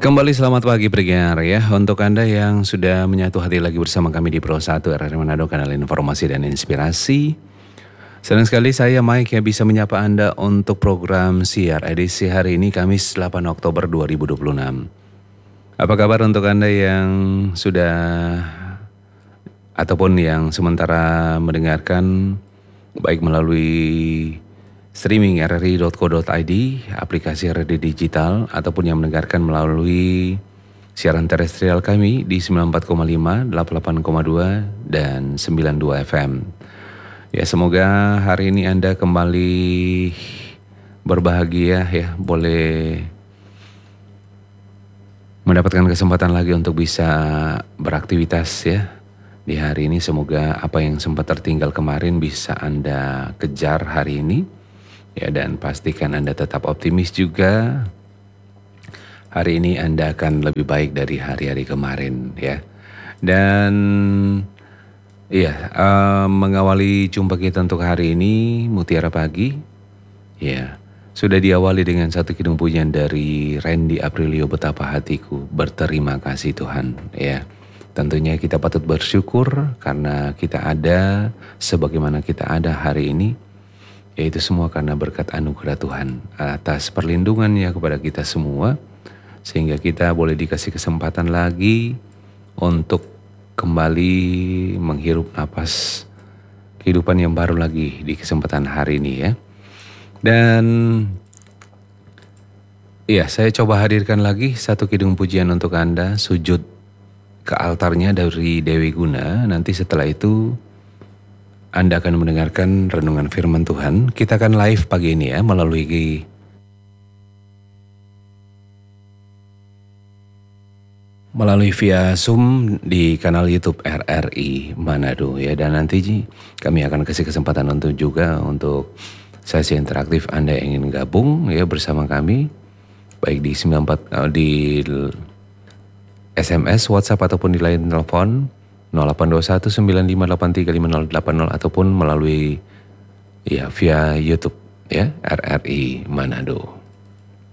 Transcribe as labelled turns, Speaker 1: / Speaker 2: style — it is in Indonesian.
Speaker 1: Kembali selamat pagi pendengar ya. Untuk Anda yang sudah menyatu hati lagi bersama kami di Pro 1 RRI Manado, kanal informasi dan inspirasi. Senang sekali saya Mike yang bisa menyapa Anda untuk program siar edisi hari ini Kamis 8 Oktober 2026. Apa kabar untuk Anda yang sudah ataupun yang sementara mendengarkan baik melalui streaming rri.co.id, aplikasi RRI Digital, ataupun yang mendengarkan melalui siaran terestrial kami di 94,5, 88,2, dan 92 FM. Ya, semoga hari ini Anda kembali berbahagia ya, boleh mendapatkan kesempatan lagi untuk bisa beraktivitas ya. Di hari ini semoga apa yang sempat tertinggal kemarin bisa Anda kejar hari ini. Ya, dan pastikan Anda tetap optimis juga. Hari ini Anda akan lebih baik dari hari-hari kemarin ya. Dan iya, mengawali jumpa kita untuk hari ini Mutiara Pagi. Ya, sudah diawali dengan satu kidung pujian dari Randy Aprilio, Betapa Hatiku Berterima Kasih Tuhan ya. Tentunya kita patut bersyukur karena kita ada sebagaimana kita ada hari ini. Yaitu semua karena berkat anugerah Tuhan atas perlindungannya kepada kita semua. Sehingga kita boleh dikasih kesempatan lagi untuk kembali menghirup napas kehidupan yang baru lagi di kesempatan hari ini ya. Dan iya, saya coba hadirkan lagi satu kidung pujian untuk Anda, Sujud ke Altarnya dari Dewi Guna. Nanti setelah itu Anda akan mendengarkan renungan firman Tuhan. Kita akan live pagi ini ya melalui via Zoom di kanal YouTube RRI Manado ya. Dan nanti kami akan kasih kesempatan untuk sesi interaktif Anda yang ingin gabung ya bersama kami baik di 94 di SMS, WhatsApp ataupun di line telepon 0821 9583 5080 ataupun melalui ya via YouTube ya RRI Manado.